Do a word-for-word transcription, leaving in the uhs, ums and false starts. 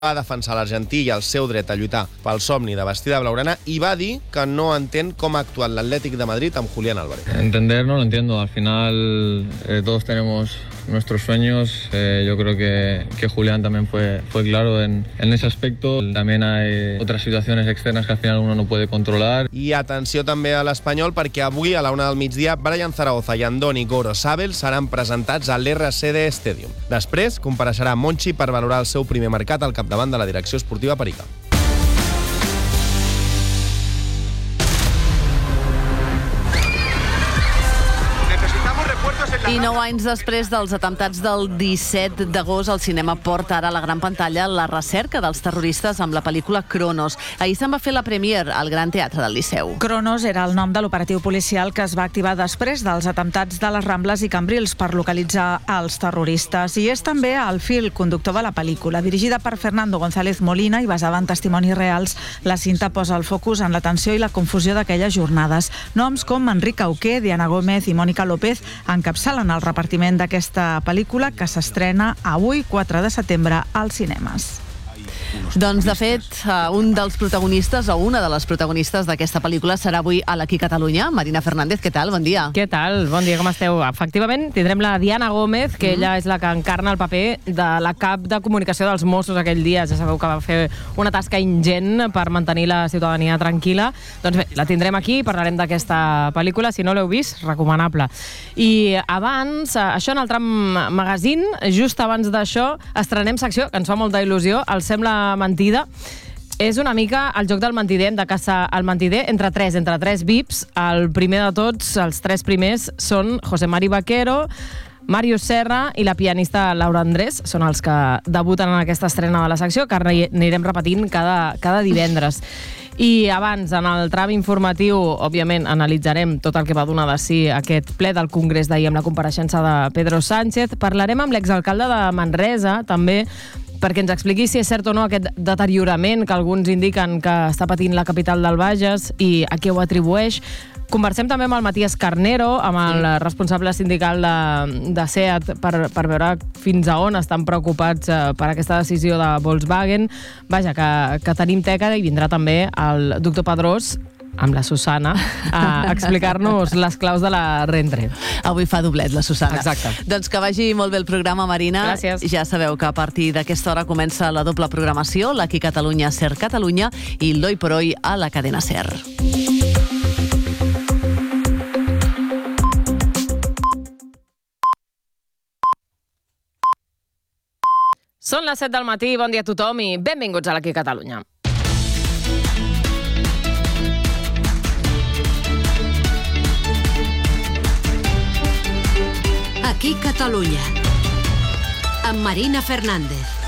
va defensar l'argentí i el seu dret a lluitar pel somni de vestir de blaugrana i va dir que no entén com ha actuat l'Atlètic de Madrid amb Julián Álvarez. Entender no lo entiendo. Al final eh, todos tenemos nuestros sueños. Eh, yo creo que, que Julián también fue, fue claro en, en ese aspecto. También hay otras situaciones externas que al final uno no puede controlar. I atenció també a l'Espanyol perquè avui a la una del migdia Brian Zaragoza i Andoni Gorosabel seran presentats a l'R C D Stadium. Després compareixerà Monchi per valorar el seu primer mercat al capdavant de la direcció esportiva Perica. I nou anys després dels atemptats del disset d'agost, el cinema porta ara a la gran pantalla la recerca dels terroristes amb la pel·lícula Cronos. Ahir se'n va fer la premiere al Gran Teatre del Liceu. Cronos era el nom de l'operatiu policial que es va activar després dels atemptats de les Rambles i Cambrils per localitzar els terroristes. I és també el fil conductor de la pel·lícula. Dirigida per Fernando González Molina i basada en testimonis reals, la cinta posa el focus en la tensió i la confusió d'aquelles jornades. Noms com Enric Auqué, Diana Gómez i Mònica López encapçalen el repartiment d'aquesta pel·lícula que s'estrena avui, quatre de setembre, als cinemes. Doncs, de fet, un dels protagonistes o una de les protagonistes d'aquesta pel·lícula serà avui a l'Aquí Catalunya. Marina Fernández, què tal? Bon dia. Què tal? Bon dia, com esteu? Efectivament, tindrem la Diana Gómez, que mm. ella és la que encarna el paper de la cap de comunicació dels Mossos aquell dia. Ja sabeu que va fer una tasca ingent per mantenir la ciutadania tranquil·la. Doncs bé, la tindrem aquí, parlarem d'aquesta pel·lícula. Si no l'heu vist, recomanable. I abans, això en el tram magazine, just abans d'això, estrenem secció, que ens fa molta il·lusió, el Sembla Mentida. És una mica el joc del mentider, hem de caçar el mentider entre tres, entre tres V I Ps. El primer de tots, els tres primers, són José Mari Vaquero, Màrius Serra i la pianista Laura Andrés. Són els que debuten en aquesta estrena de la secció, que anirem repetint cada, cada divendres. I abans, en el tram informatiu, òbviament, analitzarem tot el que va donar de si aquest ple del Congrés d'ahir amb la compareixença de Pedro Sánchez. Parlarem amb l'exalcalde de Manresa, també, perquè ens expliqui si és cert o no aquest deteriorament que alguns indiquen que està patint la capital del Bages i a què ho atribueix. Conversem també amb el Matías Carnero, amb el responsable sindical de, de SEAT, per, per veure fins a on estan preocupats eh, per aquesta decisió de Volkswagen. Vaja, que, que tenim teca i vindrà també el doctor Pedrós, amb la Susana, a explicar-nos les claus de la Rentre. Avui fa doblet, la Susana. Exacte. Doncs que vagi molt bé el programa, Marina. Gràcies. Ja sabeu que a partir d'aquesta hora comença la doble programació, l'Aquí Catalunya, Ser Catalunya i l'Hoy por Hoy a la cadena Ser. Són les set del matí, bon dia a tothom i benvinguts a l'Aquí Catalunya. Aquí Catalunya, amb Marina Fernández.